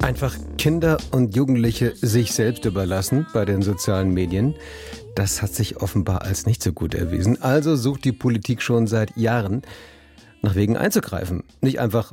Einfach Kinder und Jugendliche sich selbst überlassen bei den sozialen Medien, das hat sich offenbar als nicht so gut erwiesen. Also sucht die Politik schon seit Jahren nach Wegen einzugreifen. Nicht einfach,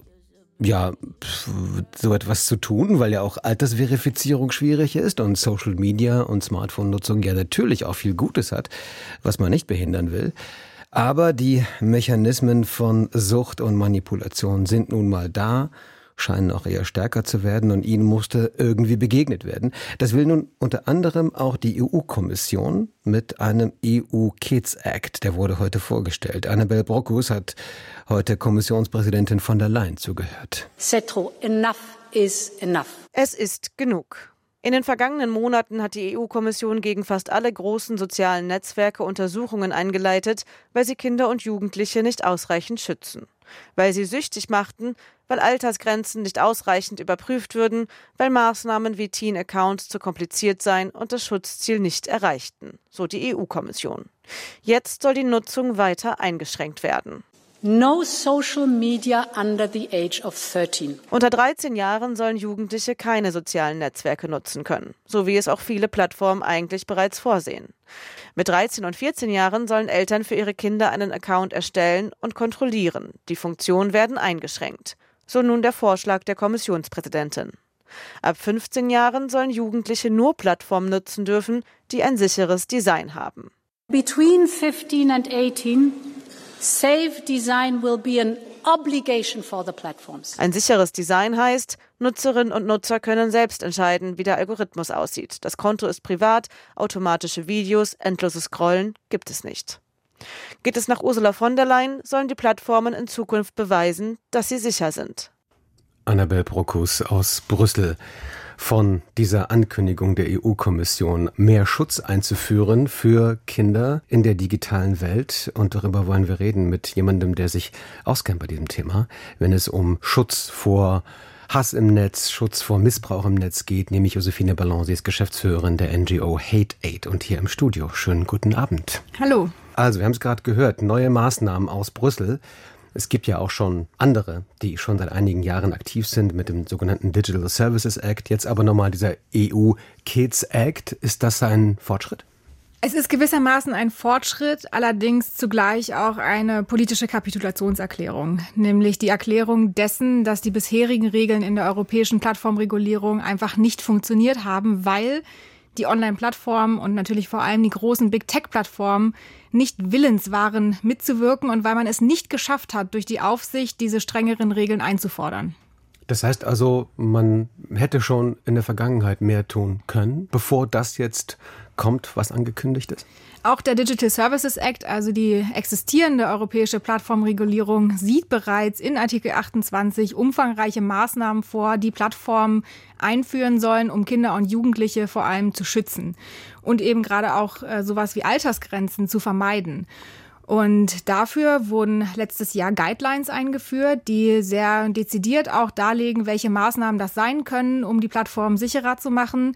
so etwas zu tun, weil ja auch Altersverifizierung schwierig ist und Social Media und Smartphone-Nutzung ja natürlich auch viel Gutes hat, was man nicht behindern will. Aber die Mechanismen von Sucht und Manipulation sind nun mal da, scheinen auch eher stärker zu werden und ihnen musste irgendwie begegnet werden. Das will nun unter anderem auch die EU-Kommission mit einem EU-Kids Act. Der wurde heute vorgestellt. Annabel Brockus hat heute Kommissionspräsidentin von der Leyen zugehört. C'est trop. Enough is enough. Es ist genug. In den vergangenen Monaten hat die EU-Kommission gegen fast alle großen sozialen Netzwerke Untersuchungen eingeleitet, weil sie Kinder und Jugendliche nicht ausreichend schützen. Weil sie süchtig machten, weil Altersgrenzen nicht ausreichend überprüft würden, weil Maßnahmen wie Teen-Accounts zu kompliziert seien und das Schutzziel nicht erreichten, so die EU-Kommission. Jetzt soll die Nutzung weiter eingeschränkt werden. No social media under the age of 13. Unter 13 Jahren sollen Jugendliche keine sozialen Netzwerke nutzen können, so wie es auch viele Plattformen eigentlich bereits vorsehen. Mit 13 und 14 Jahren sollen Eltern für ihre Kinder einen Account erstellen und kontrollieren. Die Funktionen werden eingeschränkt. So nun der Vorschlag der Kommissionspräsidentin. Ab 15 Jahren sollen Jugendliche nur Plattformen nutzen dürfen, die ein sicheres Design haben. Between 15 and 18, safe design will be an obligation for the platforms. Ein sicheres Design heißt, Nutzerinnen und Nutzer können selbst entscheiden, wie der Algorithmus aussieht. Das Konto ist privat, automatische Videos, endloses Scrollen gibt es nicht. Geht es nach Ursula von der Leyen, sollen die Plattformen in Zukunft beweisen, dass sie sicher sind. Annabel Brockus aus Brüssel. Von dieser Ankündigung der EU-Kommission, mehr Schutz einzuführen für Kinder in der digitalen Welt. Und darüber wollen wir reden mit jemandem, der sich auskennt bei diesem Thema, wenn es um Schutz vor Hass im Netz, Schutz vor Missbrauch im Netz geht, nämlich Josephine Ballon. Sie ist Geschäftsführerin der NGO Hate Aid und hier im Studio. Schönen guten Abend. Hallo. Also, wir haben es gerade gehört, neue Maßnahmen aus Brüssel. Es gibt ja auch schon andere, die schon seit einigen Jahren aktiv sind mit dem sogenannten Digital Services Act. Jetzt aber nochmal dieser EU Kids Act. Ist das ein Fortschritt? Es ist gewissermaßen ein Fortschritt, allerdings zugleich auch eine politische Kapitulationserklärung. Nämlich die Erklärung dessen, dass die bisherigen Regeln in der europäischen Plattformregulierung einfach nicht funktioniert haben, weil die Online-Plattformen und natürlich vor allem die großen Big-Tech-Plattformen nicht willens waren, mitzuwirken und weil man es nicht geschafft hat, durch die Aufsicht diese strengeren Regeln einzufordern. Das heißt also, man hätte schon in der Vergangenheit mehr tun können, bevor das jetzt kommt, was angekündigt ist? Auch der Digital Services Act, also die existierende europäische Plattformregulierung, sieht bereits in Artikel 28 umfangreiche Maßnahmen vor, die Plattformen einführen sollen, um Kinder und Jugendliche vor allem zu schützen und eben gerade auch sowas wie Altersgrenzen zu vermeiden. Und dafür wurden letztes Jahr Guidelines eingeführt, die sehr dezidiert auch darlegen, welche Maßnahmen das sein können, um die Plattform sicherer zu machen.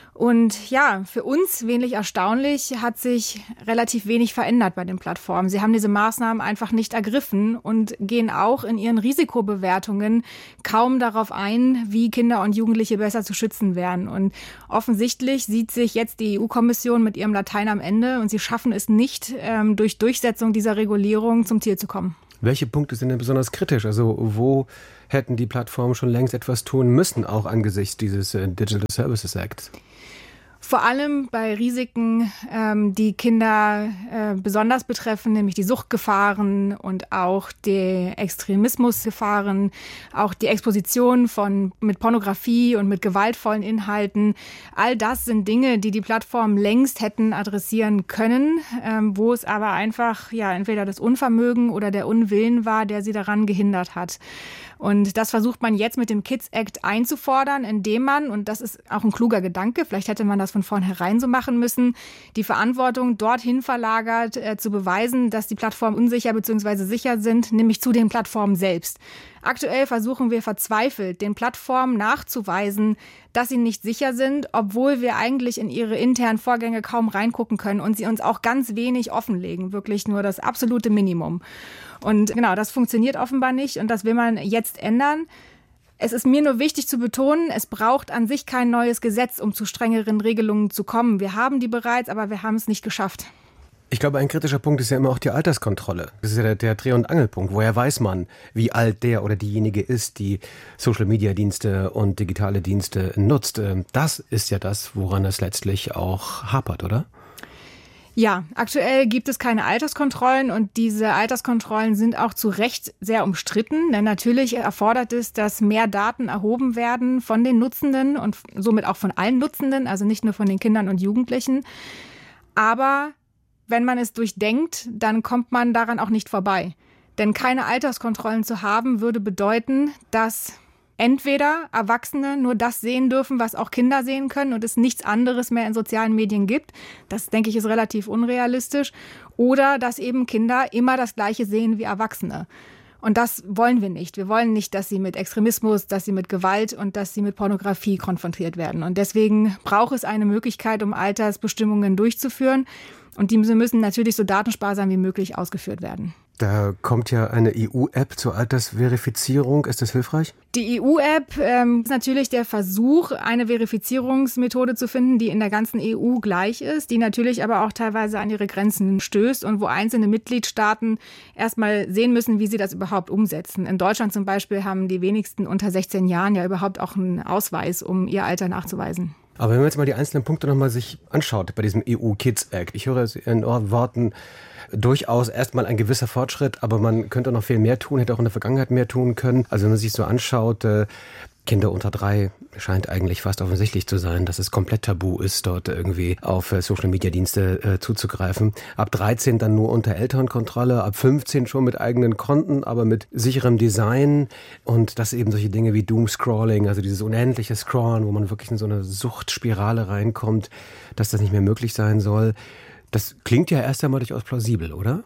Und ja, für uns wenig erstaunlich hat sich relativ wenig verändert bei den Plattformen. Sie haben diese Maßnahmen einfach nicht ergriffen und gehen auch in ihren Risikobewertungen kaum darauf ein, wie Kinder und Jugendliche besser zu schützen wären. Und offensichtlich sieht sich jetzt die EU-Kommission mit ihrem Latein am Ende und sie schaffen es nicht, durch Durchsetzung dieser Regulierung zum Ziel zu kommen. Welche Punkte sind denn besonders kritisch? Also wo hätten die Plattformen schon längst etwas tun müssen, auch angesichts dieses Digital Services Act? Vor allem bei Risiken, die Kinder besonders betreffen, nämlich die Suchtgefahren und auch die Extremismusgefahren, auch die Exposition mit Pornografie und mit gewaltvollen Inhalten. All das sind Dinge, die die Plattformen längst hätten adressieren können, wo es aber einfach entweder das Unvermögen oder der Unwillen war, der sie daran gehindert hat. Und das versucht man jetzt mit dem Kids Act einzufordern, indem man, und das ist auch ein kluger Gedanke, vielleicht hätte man das von vornherein so machen müssen, die Verantwortung dorthin verlagert, zu beweisen, dass die Plattformen unsicher bzw. sicher sind, nämlich zu den Plattformen selbst. Aktuell versuchen wir verzweifelt, den Plattformen nachzuweisen, dass sie nicht sicher sind, obwohl wir eigentlich in ihre internen Vorgänge kaum reingucken können und sie uns auch ganz wenig offenlegen, wirklich nur das absolute Minimum. Und genau, das funktioniert offenbar nicht und das will man jetzt ändern. Es ist mir nur wichtig zu betonen, es braucht an sich kein neues Gesetz, um zu strengeren Regelungen zu kommen. Wir haben die bereits, aber wir haben es nicht geschafft. Ich glaube, ein kritischer Punkt ist ja immer auch die Alterskontrolle. Das ist ja der Dreh- und Angelpunkt. Woher weiß man, wie alt der oder diejenige ist, die Social-Media-Dienste und digitale Dienste nutzt? Das ist ja das, woran es letztlich auch hapert, oder? Ja, aktuell gibt es keine Alterskontrollen und diese Alterskontrollen sind auch zu Recht sehr umstritten, denn natürlich erfordert es, dass mehr Daten erhoben werden von den Nutzenden und somit auch von allen Nutzenden, also nicht nur von den Kindern und Jugendlichen. Aber wenn man es durchdenkt, dann kommt man daran auch nicht vorbei. Denn keine Alterskontrollen zu haben, würde bedeuten, dass entweder Erwachsene nur das sehen dürfen, was auch Kinder sehen können und es nichts anderes mehr in sozialen Medien gibt. Das, denke ich, ist relativ unrealistisch. Oder dass eben Kinder immer das Gleiche sehen wie Erwachsene. Und das wollen wir nicht. Wir wollen nicht, dass sie mit Extremismus, dass sie mit Gewalt und dass sie mit Pornografie konfrontiert werden. Und deswegen braucht es eine Möglichkeit, um Altersbestimmungen durchzuführen. Und diese müssen natürlich so datensparsam wie möglich ausgeführt werden. Da kommt ja eine EU-App zur Altersverifizierung. Ist das hilfreich? Die EU-App ist natürlich der Versuch, eine Verifizierungsmethode zu finden, die in der ganzen EU gleich ist, die natürlich aber auch teilweise an ihre Grenzen stößt und wo einzelne Mitgliedstaaten erstmal sehen müssen, wie sie das überhaupt umsetzen. In Deutschland zum Beispiel haben die wenigsten unter 16 Jahren ja überhaupt auch einen Ausweis, um ihr Alter nachzuweisen. Aber wenn man jetzt mal die einzelnen Punkte nochmal sich anschaut bei diesem EU-Kids-Act, ich höre es in euren Worten durchaus erstmal ein gewisser Fortschritt, aber man könnte noch viel mehr tun, hätte auch in der Vergangenheit mehr tun können. Also wenn man sich so anschaut, Kinder unter 3 scheint eigentlich fast offensichtlich zu sein, dass es komplett tabu ist, dort irgendwie auf Social-Media-Dienste zuzugreifen. Ab 13 dann nur unter Elternkontrolle, ab 15 schon mit eigenen Konten, aber mit sicherem Design und dass eben solche Dinge wie Doomscrolling, also dieses unendliche Scrollen, wo man wirklich in so eine Suchtspirale reinkommt, dass das nicht mehr möglich sein soll. Das klingt ja erst einmal durchaus plausibel, oder?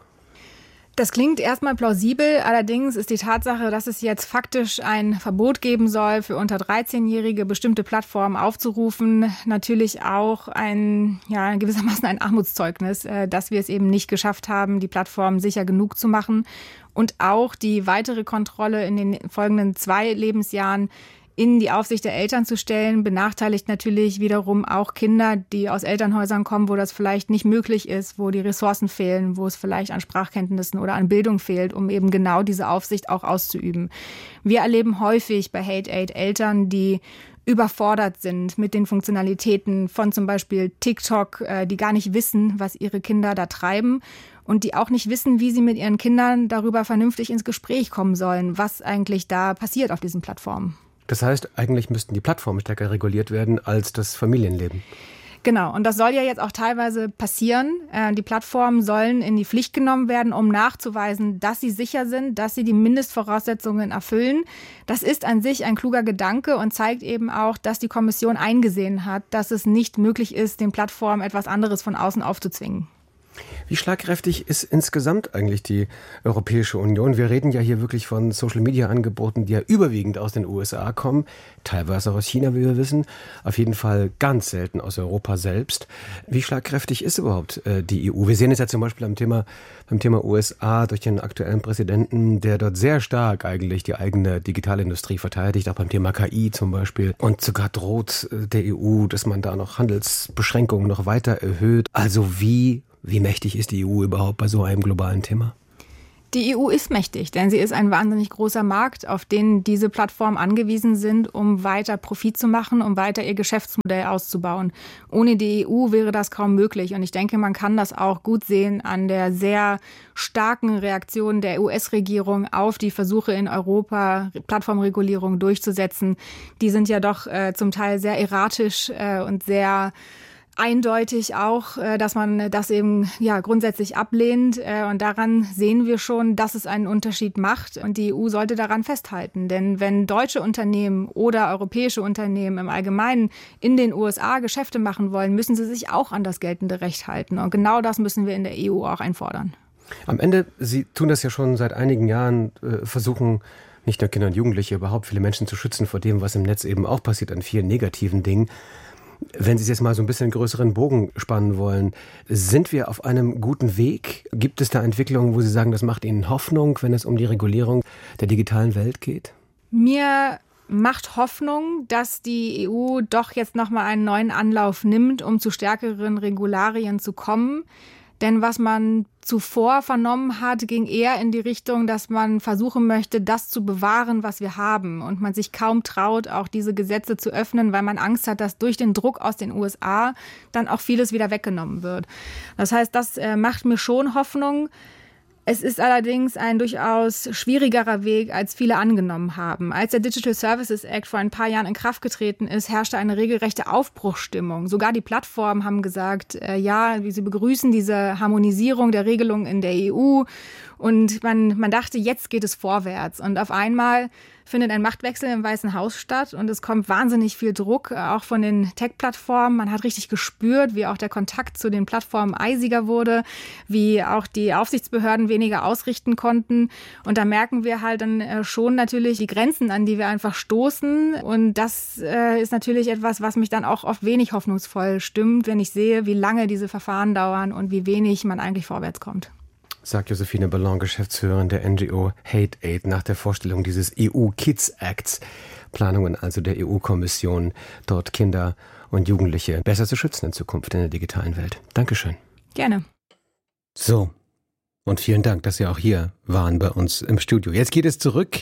Das klingt erstmal plausibel, allerdings ist die Tatsache, dass es jetzt faktisch ein Verbot geben soll, für unter 13-Jährige bestimmte Plattformen aufzurufen, natürlich auch gewissermaßen ein Armutszeugnis, dass wir es eben nicht geschafft haben, die Plattformen sicher genug zu machen. Und auch die weitere Kontrolle in den folgenden 2 Lebensjahren in die Aufsicht der Eltern zu stellen, benachteiligt natürlich wiederum auch Kinder, die aus Elternhäusern kommen, wo das vielleicht nicht möglich ist, wo die Ressourcen fehlen, wo es vielleicht an Sprachkenntnissen oder an Bildung fehlt, um eben genau diese Aufsicht auch auszuüben. Wir erleben häufig bei Hate Aid Eltern, die überfordert sind mit den Funktionalitäten von zum Beispiel TikTok, die gar nicht wissen, was ihre Kinder da treiben und die auch nicht wissen, wie sie mit ihren Kindern darüber vernünftig ins Gespräch kommen sollen, was eigentlich da passiert auf diesen Plattformen. Das heißt, eigentlich müssten die Plattformen stärker reguliert werden als das Familienleben. Genau, und das soll ja jetzt auch teilweise passieren. Die Plattformen sollen in die Pflicht genommen werden, um nachzuweisen, dass sie sicher sind, dass sie die Mindestvoraussetzungen erfüllen. Das ist an sich ein kluger Gedanke und zeigt eben auch, dass die Kommission eingesehen hat, dass es nicht möglich ist, den Plattformen etwas anderes von außen aufzuzwingen. Wie schlagkräftig ist insgesamt eigentlich die Europäische Union? Wir reden ja hier wirklich von Social-Media-Angeboten, die ja überwiegend aus den USA kommen, teilweise auch aus China, wie wir wissen, auf jeden Fall ganz selten aus Europa selbst. Wie schlagkräftig ist überhaupt die EU? Wir sehen es ja zum Beispiel beim Thema USA durch den aktuellen Präsidenten, der dort sehr stark eigentlich die eigene Digitalindustrie verteidigt, auch beim Thema KI zum Beispiel. Und sogar droht der EU, dass man da noch Handelsbeschränkungen noch weiter erhöht. Also wie mächtig ist die EU überhaupt bei so einem globalen Thema? Die EU ist mächtig, denn sie ist ein wahnsinnig großer Markt, auf den diese Plattformen angewiesen sind, um weiter Profit zu machen, um weiter ihr Geschäftsmodell auszubauen. Ohne die EU wäre das kaum möglich. Und ich denke, man kann das auch gut sehen an der sehr starken Reaktion der US-Regierung auf die Versuche in Europa, Plattformregulierung durchzusetzen. Die sind ja doch zum Teil sehr erratisch und sehr eindeutig auch, dass man das eben grundsätzlich ablehnt. Und daran sehen wir schon, dass es einen Unterschied macht. Und die EU sollte daran festhalten. Denn wenn deutsche Unternehmen oder europäische Unternehmen im Allgemeinen in den USA Geschäfte machen wollen, müssen sie sich auch an das geltende Recht halten. Und genau das müssen wir in der EU auch einfordern. Am Ende, Sie tun das ja schon seit einigen Jahren, versuchen nicht nur Kinder und Jugendliche, überhaupt viele Menschen zu schützen vor dem, was im Netz eben auch passiert an vielen negativen Dingen. Wenn Sie es jetzt mal so ein bisschen einen größeren Bogen spannen wollen, sind wir auf einem guten Weg? Gibt es da Entwicklungen, wo Sie sagen, das macht Ihnen Hoffnung, wenn es um die Regulierung der digitalen Welt geht? Mir macht Hoffnung, dass die EU doch jetzt nochmal einen neuen Anlauf nimmt, um zu stärkeren Regularien zu kommen. Denn was man zuvor vernommen hat, ging eher in die Richtung, dass man versuchen möchte, das zu bewahren, was wir haben. Und man sich kaum traut, auch diese Gesetze zu öffnen, weil man Angst hat, dass durch den Druck aus den USA dann auch vieles wieder weggenommen wird. Das heißt, das macht mir schon Hoffnung. Es ist allerdings ein durchaus schwierigerer Weg, als viele angenommen haben. Als der Digital Services Act vor ein paar Jahren in Kraft getreten ist, herrschte eine regelrechte Aufbruchsstimmung. Sogar die Plattformen haben gesagt, ja, sie begrüßen diese Harmonisierung der Regelungen in der EU. Und man dachte, jetzt geht es vorwärts. Und auf einmal findet ein Machtwechsel im Weißen Haus statt und es kommt wahnsinnig viel Druck, auch von den Tech-Plattformen. Man hat richtig gespürt, wie auch der Kontakt zu den Plattformen eisiger wurde, wie auch die Aufsichtsbehörden weniger ausrichten konnten. Und da merken wir halt dann schon natürlich die Grenzen, an die wir einfach stoßen. Und das ist natürlich etwas, was mich dann auch oft wenig hoffnungsvoll stimmt, wenn ich sehe, wie lange diese Verfahren dauern und wie wenig man eigentlich vorwärts kommt. Sagt Josephine Ballon, Geschäftsführerin der NGO Hate Aid, nach der Vorstellung dieses EU-Kids-Acts. Planungen also der EU-Kommission, dort Kinder und Jugendliche besser zu schützen in Zukunft in der digitalen Welt. Dankeschön. Gerne. So, und vielen Dank, dass Sie auch hier waren bei uns im Studio. Jetzt geht es zurück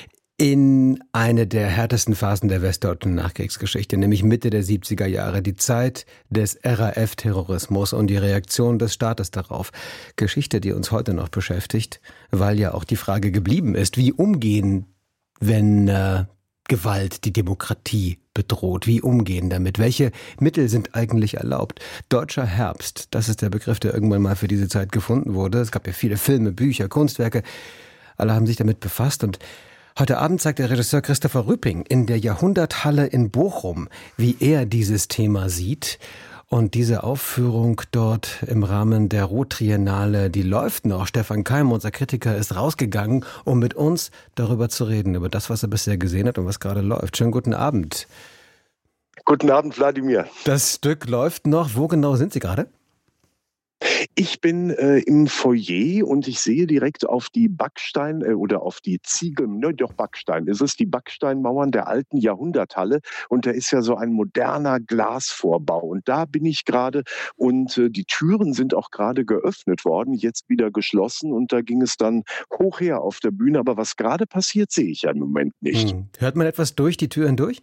in eine der härtesten Phasen der westdeutschen Nachkriegsgeschichte, nämlich Mitte der 70er Jahre, die Zeit des RAF-Terrorismus und die Reaktion des Staates darauf. Geschichte, die uns heute noch beschäftigt, weil ja auch die Frage geblieben ist, wie umgehen, wenn Gewalt die Demokratie bedroht, wie umgehen damit, welche Mittel sind eigentlich erlaubt. Deutscher Herbst, das ist der Begriff, der irgendwann mal für diese Zeit gefunden wurde. Es gab ja viele Filme, Bücher, Kunstwerke, alle haben sich damit befasst und heute Abend zeigt der Regisseur Christopher Rüping in der Jahrhunderthalle in Bochum, wie er dieses Thema sieht. Und diese Aufführung dort im Rahmen der Ruhr-Triennale, die läuft noch. Stefan Keim, unser Kritiker, ist rausgegangen, um mit uns darüber zu reden, über das, was er bisher gesehen hat und was gerade läuft. Schönen guten Abend. Guten Abend, Wladimir. Das Stück läuft noch. Wo genau sind Sie gerade? Ich bin im Foyer und ich sehe direkt auf die Backstein oder auf die Backstein ist es, die Backsteinmauern der alten Jahrhunderthalle und da ist ja so ein moderner Glasvorbau und da bin ich gerade und die Türen sind auch gerade geöffnet worden, jetzt wieder geschlossen und da ging es dann hoch her auf der Bühne, aber was gerade passiert, sehe ich ja im Moment nicht. Hört man etwas durch die Tür hindurch?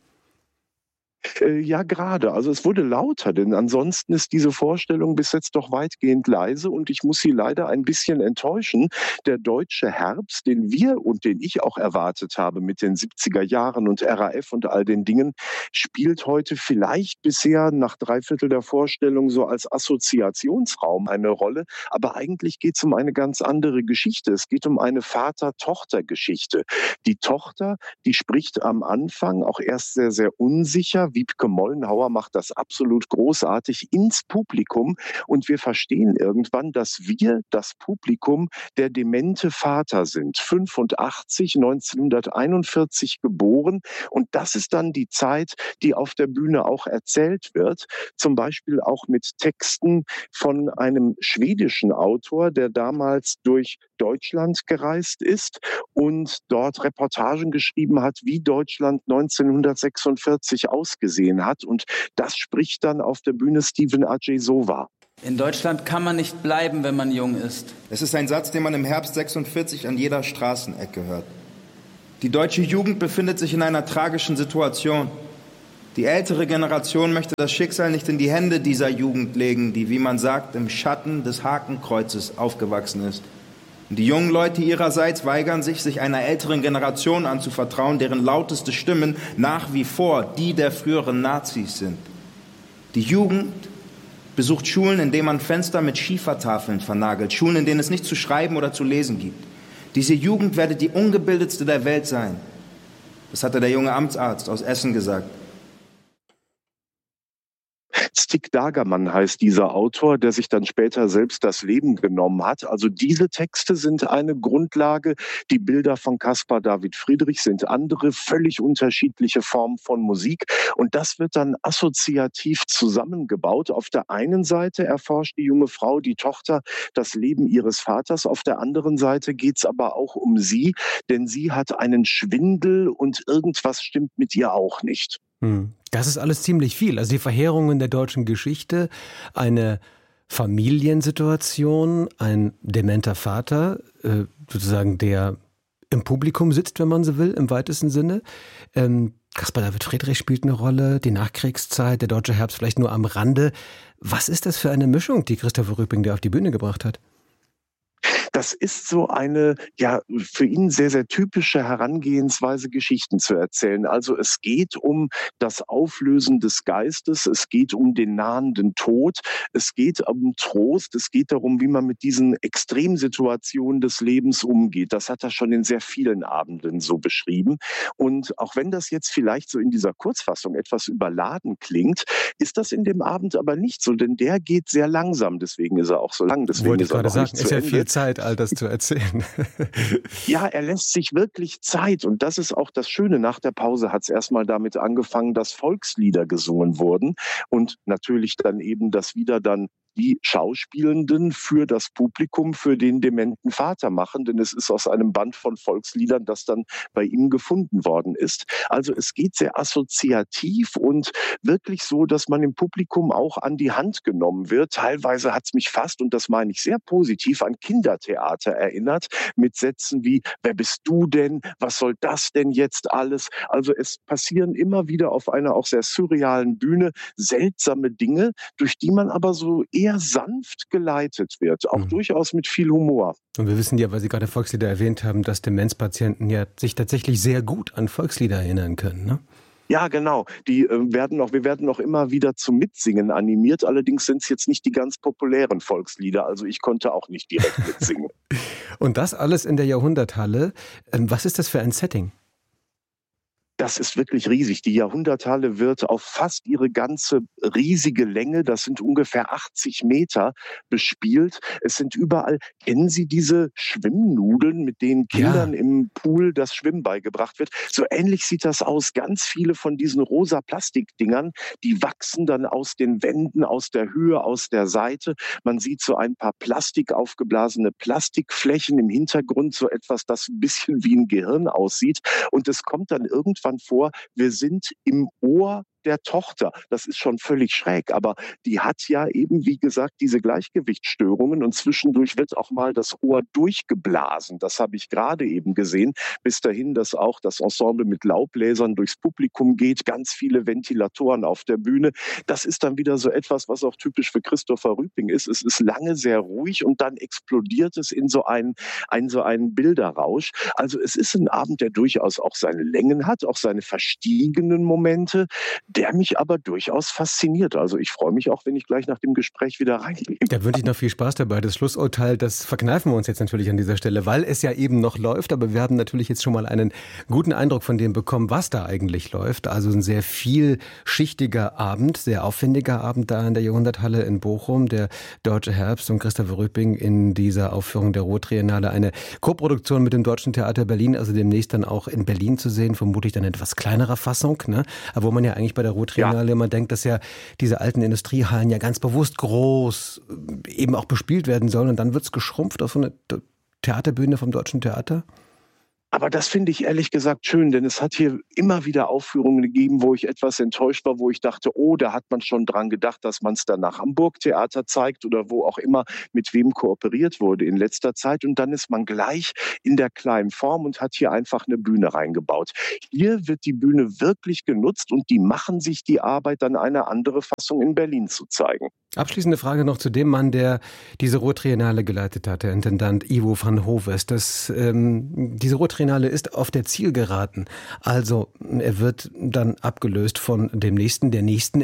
Ja, gerade. Also es wurde lauter, denn ansonsten ist diese Vorstellung bis jetzt doch weitgehend leise und ich muss Sie leider ein bisschen enttäuschen. Der deutsche Herbst, den wir und den ich auch erwartet habe mit den 70er Jahren und RAF und all den Dingen, spielt heute vielleicht bisher nach 3/4 der Vorstellung so als Assoziationsraum eine Rolle. Aber eigentlich geht es um eine ganz andere Geschichte. Es geht um eine Vater-Tochter-Geschichte. Die Tochter, die spricht am Anfang auch erst sehr, sehr unsicher. Wiebke Mollenhauer macht das absolut großartig ins Publikum und wir verstehen irgendwann, dass wir, das Publikum, der demente Vater sind. 85, 1941 geboren und das ist dann die Zeit, die auf der Bühne auch erzählt wird, zum Beispiel auch mit Texten von einem schwedischen Autor, der damals durch Deutschland gereist ist und dort Reportagen geschrieben hat, wie Deutschland 1946 ausgesehen hat. Und das spricht dann auf der Bühne Steven Adjei-Sova. In Deutschland kann man nicht bleiben, wenn man jung ist. Es ist ein Satz, den man im Herbst 46 an jeder Straßenecke hört. Die deutsche Jugend befindet sich in einer tragischen Situation. Die ältere Generation möchte das Schicksal nicht in die Hände dieser Jugend legen, die, wie man sagt, im Schatten des Hakenkreuzes aufgewachsen ist. Und die jungen Leute ihrerseits weigern sich einer älteren Generation anzuvertrauen, deren lauteste Stimmen nach wie vor die der früheren Nazis sind. Die Jugend besucht Schulen, in denen man Fenster mit Schiefertafeln vernagelt, Schulen, in denen es nichts zu schreiben oder zu lesen gibt. Diese Jugend werde die ungebildetste der Welt sein. Das hatte der junge Amtsarzt aus Essen gesagt. Stig Dagermann heißt dieser Autor, der sich dann später selbst das Leben genommen hat. Also diese Texte sind eine Grundlage. Die Bilder von Caspar David Friedrich sind andere, völlig unterschiedliche Formen von Musik. Und das wird dann assoziativ zusammengebaut. Auf der einen Seite erforscht die junge Frau, die Tochter, das Leben ihres Vaters. Auf der anderen Seite geht es aber auch um sie, denn sie hat einen Schwindel und irgendwas stimmt mit ihr auch nicht. Das ist alles ziemlich viel. Also die Verheerungen der deutschen Geschichte, eine Familiensituation, ein dementer Vater, sozusagen der im Publikum sitzt, wenn man so will, im weitesten Sinne. Caspar David Friedrich spielt eine Rolle, die Nachkriegszeit, der deutsche Herbst vielleicht nur am Rande. Was ist das für eine Mischung, die Christopher Rüping da auf die Bühne gebracht hat? Das ist so eine, ja, für ihn sehr, sehr typische Herangehensweise, Geschichten zu erzählen. Also es geht um das Auflösen des Geistes, es geht um den nahenden Tod, es geht um Trost, es geht darum, wie man mit diesen Extremsituationen des Lebens umgeht. Das hat er schon in sehr vielen Abenden so beschrieben. Und auch wenn das jetzt vielleicht so in dieser Kurzfassung etwas überladen klingt, ist das in dem Abend aber nicht so, denn der geht sehr langsam, deswegen ist er auch so lang. Deswegen wollte ist er gerade noch sagen, nicht ist zu ja Ende. viel Zeit, all das zu erzählen. Ja, er lässt sich wirklich Zeit und das ist auch das Schöne. Nach der Pause hat es erstmal damit angefangen, dass Volkslieder gesungen wurden und natürlich dann eben, dass wieder dann die Schauspielenden für das Publikum, für den dementen Vater machen, denn es ist aus einem Band von Volksliedern, das dann bei ihm gefunden worden ist. Also es geht sehr assoziativ und wirklich so, dass man im Publikum auch an die Hand genommen wird. Teilweise hat es mich fast, und das meine ich sehr positiv, an Kindertheater erinnert, mit Sätzen wie, wer bist du denn? Was soll das denn jetzt alles? Also es passieren immer wieder auf einer auch sehr surrealen Bühne seltsame Dinge, durch die man aber so eher sanft geleitet wird, auch durchaus mit viel Humor. Und wir wissen ja, weil Sie gerade Volkslieder erwähnt haben, dass Demenzpatienten ja sich tatsächlich sehr gut an Volkslieder erinnern können, ne? Ja, genau. Wir werden noch immer wieder zum Mitsingen animiert. Allerdings sind es jetzt nicht die ganz populären Volkslieder. Also ich konnte auch nicht direkt mitsingen. Und das alles in der Jahrhunderthalle. Was ist das für ein Setting? Das ist wirklich riesig. Die Jahrhunderthalle wird auf fast ihre ganze riesige Länge, das sind ungefähr 80 Meter, bespielt. Es sind überall, kennen Sie diese Schwimmnudeln, mit denen Kindern im Pool das Schwimmen beigebracht wird? So ähnlich sieht das aus. Ganz viele von diesen rosa Plastikdingern, die wachsen dann aus den Wänden, aus der Höhe, aus der Seite. Man sieht so ein paar aufgeblasene Plastikflächen im Hintergrund, so etwas, das ein bisschen wie ein Gehirn aussieht. Und es kommt dann irgendwann vor, wir sind im Ohr der Tochter. Das ist schon völlig schräg, aber die hat ja eben, wie gesagt, diese Gleichgewichtsstörungen und zwischendurch wird auch mal das Ohr durchgeblasen. Das habe ich gerade eben gesehen. Bis dahin, dass auch das Ensemble mit Laubbläsern durchs Publikum geht, ganz viele Ventilatoren auf der Bühne. Das ist dann wieder so etwas, was auch typisch für Christopher Rüping ist. Es ist lange sehr ruhig und dann explodiert es in so einen Bilderrausch. Also es ist ein Abend, der durchaus auch seine Längen hat, auch seine verstiegenen Momente, der mich aber durchaus fasziniert. Also ich freue mich auch, wenn ich gleich nach dem Gespräch wieder reingehe. Da wünsche ich noch viel Spaß dabei. Das Schlussurteil, das verkneifen wir uns jetzt natürlich an dieser Stelle, weil es ja eben noch läuft. Aber wir haben natürlich jetzt schon mal einen guten Eindruck von dem bekommen, was da eigentlich läuft. Also ein sehr vielschichtiger Abend, sehr aufwendiger Abend da in der Jahrhunderthalle in Bochum. Der Deutsche Herbst und Christopher Rüping in dieser Aufführung der Ruhrtriennale. Eine Koproduktion mit dem Deutschen Theater Berlin, also demnächst dann auch in Berlin zu sehen. Vermutlich dann in etwas kleinerer Fassung, ne? Aber wo man ja eigentlich bei der Ruhrtriennale immer denkt, dass ja diese alten Industriehallen ja ganz bewusst groß eben auch bespielt werden sollen und dann wird es geschrumpft auf so eine Theaterbühne vom Deutschen Theater? Aber das finde ich ehrlich gesagt schön, denn es hat hier immer wieder Aufführungen gegeben, wo ich etwas enttäuscht war, wo ich dachte, oh, da hat man schon dran gedacht, dass man es dann nach Hamburg-Theater zeigt oder wo auch immer, mit wem kooperiert wurde in letzter Zeit. Und dann ist man gleich in der kleinen Form und hat hier einfach eine Bühne reingebaut. Hier wird die Bühne wirklich genutzt und die machen sich die Arbeit, dann eine andere Fassung in Berlin zu zeigen. Abschließende Frage noch zu dem Mann, der diese Ruhrtriennale geleitet hat, der Intendant Ivo van Hoves. Diese Ruhrtriennale ist auf der Zielgeraden. Also er wird dann abgelöst von der nächsten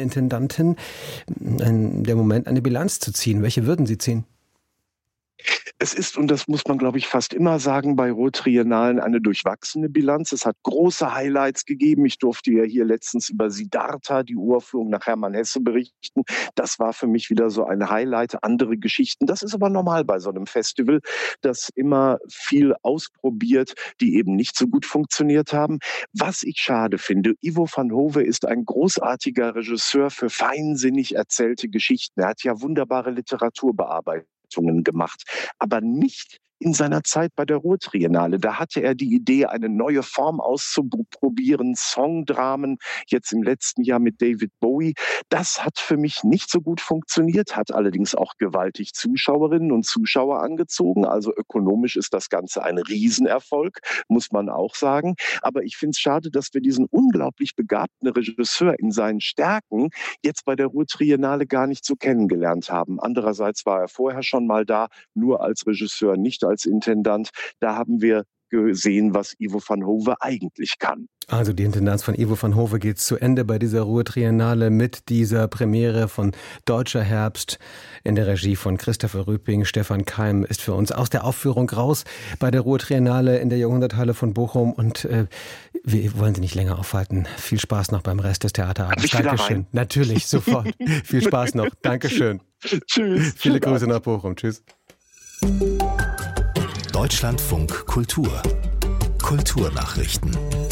Intendantin. Der Moment, eine Bilanz zu ziehen. Welche würden Sie ziehen? Es ist, und das muss man, glaube ich, fast immer sagen, bei Ruhr-Triennalen eine durchwachsene Bilanz. Es hat große Highlights gegeben. Ich durfte ja hier letztens über Siddhartha, die Uraufführung nach Hermann Hesse, berichten. Das war für mich wieder so ein Highlight. Andere Geschichten. Das ist aber normal bei so einem Festival, das immer viel ausprobiert, die eben nicht so gut funktioniert haben. Was ich schade finde, Ivo van Hove ist ein großartiger Regisseur für feinsinnig erzählte Geschichten. Er hat ja wunderbare Literaturbearbeitung gemacht, aber nicht in seiner Zeit bei der Ruhr-Triennale. Da hatte er die Idee, eine neue Form auszuprobieren, Songdramen, jetzt im letzten Jahr mit David Bowie. Das hat für mich nicht so gut funktioniert, hat allerdings auch gewaltig Zuschauerinnen und Zuschauer angezogen. Also ökonomisch ist das Ganze ein Riesenerfolg, muss man auch sagen. Aber ich finde es schade, dass wir diesen unglaublich begabten Regisseur in seinen Stärken jetzt bei der Ruhr-Triennale gar nicht so kennengelernt haben. Andererseits war er vorher schon mal da, nur als Regisseur, nicht als Intendant. Da haben wir gesehen, was Ivo van Hove eigentlich kann. Also die Intendanz von Ivo van Hove geht zu Ende bei dieser Ruhr-Triennale mit dieser Premiere von Deutscher Herbst in der Regie von Christopher Rüping. Stefan Keim ist für uns aus der Aufführung raus bei der Ruhr-Triennale in der Jahrhunderthalle von Bochum und wir wollen Sie nicht länger aufhalten. Viel Spaß noch beim Rest des Theaterabends. Dankeschön. Natürlich, sofort. Viel Spaß noch. Dankeschön. Tschüss. Viele Grüße nach Bochum. Tschüss. Deutschlandfunk Kultur. Kulturnachrichten.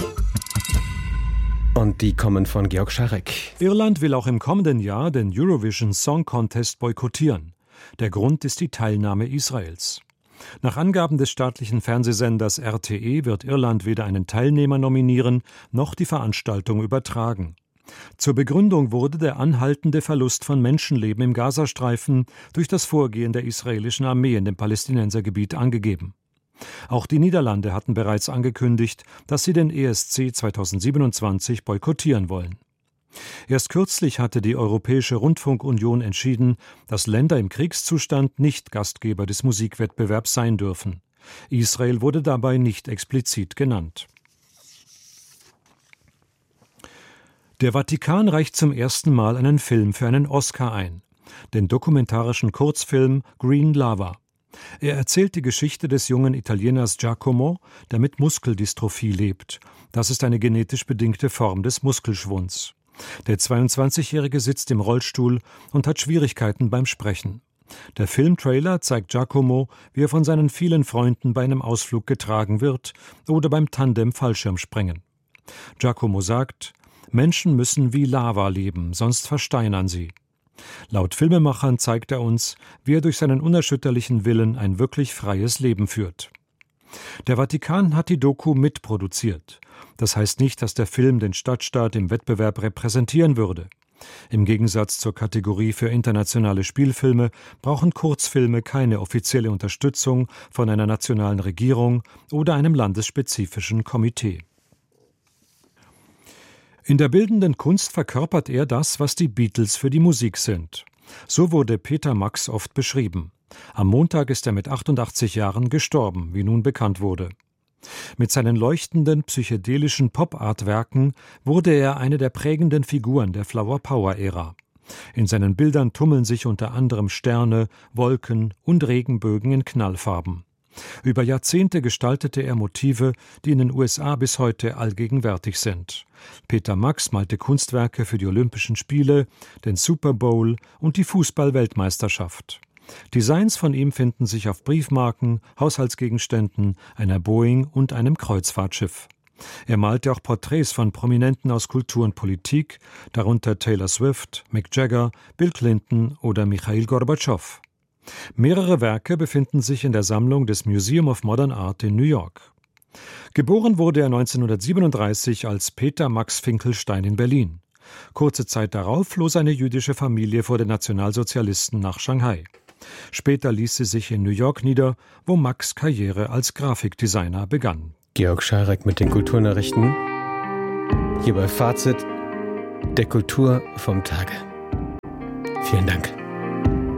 Und die kommen von Georg Scharek. Irland will auch im kommenden Jahr den Eurovision Song Contest boykottieren. Der Grund ist die Teilnahme Israels. Nach Angaben des staatlichen Fernsehsenders RTE wird Irland weder einen Teilnehmer nominieren, noch die Veranstaltung übertragen. Zur Begründung wurde der anhaltende Verlust von Menschenleben im Gazastreifen durch das Vorgehen der israelischen Armee in dem Palästinensergebiet angegeben. Auch die Niederlande hatten bereits angekündigt, dass sie den ESC 2027 boykottieren wollen. Erst kürzlich hatte die Europäische Rundfunkunion entschieden, dass Länder im Kriegszustand nicht Gastgeber des Musikwettbewerbs sein dürfen. Israel wurde dabei nicht explizit genannt. Der Vatikan reicht zum ersten Mal einen Film für einen Oscar ein, den dokumentarischen Kurzfilm Green Lava. Er erzählt die Geschichte des jungen Italieners Giacomo, der mit Muskeldystrophie lebt. Das ist eine genetisch bedingte Form des Muskelschwunds. Der 22-Jährige sitzt im Rollstuhl und hat Schwierigkeiten beim Sprechen. Der Filmtrailer zeigt Giacomo, wie er von seinen vielen Freunden bei einem Ausflug getragen wird oder beim Tandem-Fallschirmspringen. Giacomo sagt: Menschen müssen wie Lava leben, sonst versteinern sie. Laut Filmemachern zeigt er uns, wie er durch seinen unerschütterlichen Willen ein wirklich freies Leben führt. Der Vatikan hat die Doku mitproduziert. Das heißt nicht, dass der Film den Stadtstaat im Wettbewerb repräsentieren würde. Im Gegensatz zur Kategorie für internationale Spielfilme brauchen Kurzfilme keine offizielle Unterstützung von einer nationalen Regierung oder einem landesspezifischen Komitee. In der bildenden Kunst verkörpert er das, was die Beatles für die Musik sind. So wurde Peter Max oft beschrieben. Am Montag ist er mit 88 Jahren gestorben, wie nun bekannt wurde. Mit seinen leuchtenden, psychedelischen Pop-Art-Werken wurde er eine der prägenden Figuren der Flower-Power-Ära. In seinen Bildern tummeln sich unter anderem Sterne, Wolken und Regenbögen in Knallfarben. Über Jahrzehnte gestaltete er Motive, die in den USA bis heute allgegenwärtig sind. Peter Max malte Kunstwerke für die Olympischen Spiele, den Super Bowl und die Fußball-Weltmeisterschaft. Designs von ihm finden sich auf Briefmarken, Haushaltsgegenständen, einer Boeing und einem Kreuzfahrtschiff. Er malte auch Porträts von Prominenten aus Kultur und Politik, darunter Taylor Swift, Mick Jagger, Bill Clinton oder Michail Gorbatschow. Mehrere Werke befinden sich in der Sammlung des Museum of Modern Art in New York. Geboren wurde er 1937 als Peter Max Finkelstein in Berlin. Kurze Zeit darauf floh seine jüdische Familie vor den Nationalsozialisten nach Shanghai. Später ließ sie sich in New York nieder, wo Max' Karriere als Grafikdesigner begann. Georg Scharek mit den Kulturnachrichten. Hier bei Fazit der Kultur vom Tage. Vielen Dank.